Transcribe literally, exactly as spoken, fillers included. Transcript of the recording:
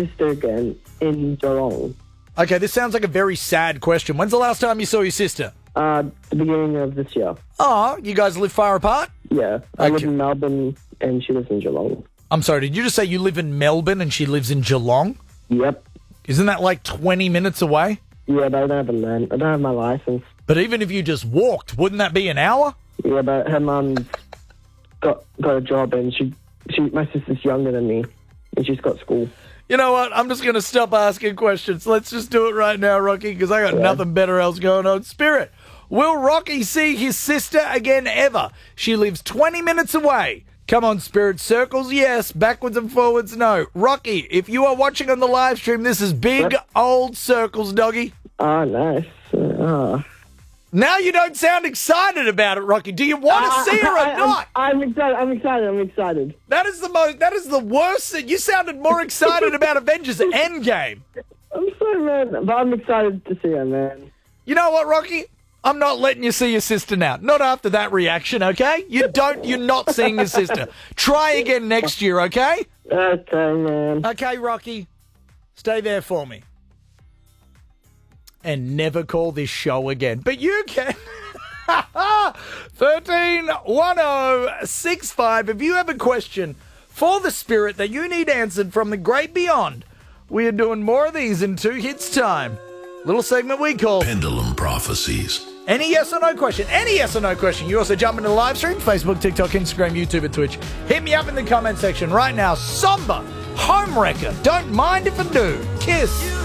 sister again in Geelong. Okay, this sounds like a very sad question. When's the last time you saw your sister? Uh, the beginning of this year. Oh, you guys live far apart? Yeah. I Okay. live in Melbourne and she lives in Geelong. I'm sorry, did you just say you live in Melbourne and she lives in Geelong? Yep. Isn't that like twenty minutes away? Yeah, but I don't have a land. I don't have my license. But even if you just walked, wouldn't that be an hour? Yeah, but her mum's got got a job and she, she my sister's younger than me and she's got school. You know what? I'm just going to stop asking questions. Let's just do it right now, Rocky, because I got Yeah. nothing better else going on. Spirit, will Rocky see his sister again ever? She lives twenty minutes away. Come on, Spirit. Circles, yes. Backwards and forwards, no. Rocky, if you are watching on the live stream, this is big Yep. old circles, doggy. Oh, nice. Uh, Now you don't sound excited about it, Rocky. Do you want to see her or I- not? I'm, I'm excited. I'm excited. I'm excited. That is the most. That is the worst. You sounded more excited about Avengers Endgame. I'm sorry, man. But I'm excited to see her, man. You know what, Rocky? I'm not letting you see your sister now. Not after that reaction, okay? You don't. You're not seeing your sister. Try again next year, okay? Okay, man. Okay, Rocky. Stay there for me. And never call this show again. But you can. thirteen one oh six five. If you have a question for the Spirit that you need answered from the great beyond, we are doing more of these in two hits time. Little segment we call Pendulum Prophecies. Any Yes or No question. Any yes or no question. You also jump into the live stream, Facebook, TikTok, Instagram, YouTube, and Twitch. Hit me up in the comment section right now. Somber, Homewrecker. Don't mind if I do. Kiss.